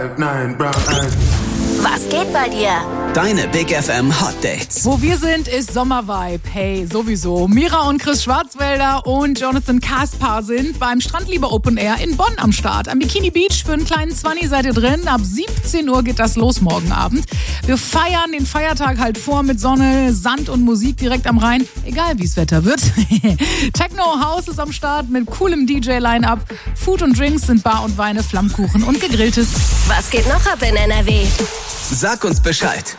Was geht bei dir? Deine Big FM Hot Dates. Wo wir sind, ist Sommervibe. Hey, sowieso. Mira und Chris Schwarzwälder und Jonathan Kaspar sind beim Strandliebe Open Air in Bonn am Start. Am Bikini Beach für einen kleinen 20 seid ihr drin. Ab 17 Uhr geht das los morgen Abend. Wir feiern den Feiertag halt vor mit Sonne, Sand und Musik direkt am Rhein. Egal wie es Wetter wird. Techno House ist am Start mit coolem DJ-Line-Up. Food und Drinks sind Bar und Weine, Flammkuchen und Gegrilltes. Was geht noch ab in NRW? Sag uns Bescheid.